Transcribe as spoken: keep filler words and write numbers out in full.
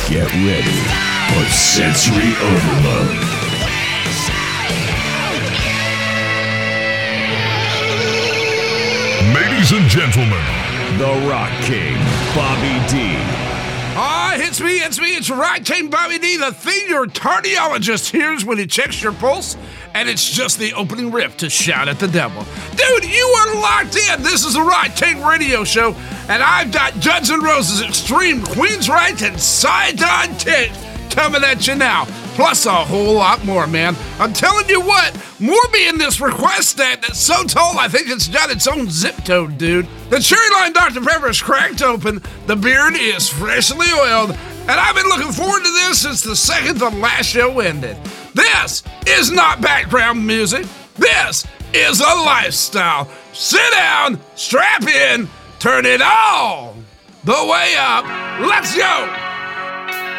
Get ready for sensory overload. Ladies and gentlemen, The Rock King, Bobby D. Ah, it's me, it's me, it's Rock King Bobby D, the thing your cardiologist hears when he checks your pulse, and it's just the opening riff to shout at the devil. Dude, you are locked in. This is the Rock King Radio Show, and I've got Guns N' Roses Extreme, Queensryche, and Sidon Tick coming at you now. Plus a whole lot more, man. I'm telling you what, Morby in this request stat that's so tall I think it's got its own zip code, dude. The Cherry Line Doctor Pepper is cracked open, the beard is freshly oiled, and I've been looking forward to this since the second the last show ended. This is not background music. This is a lifestyle. Sit down, strap in, turn it all the way up. Let's go!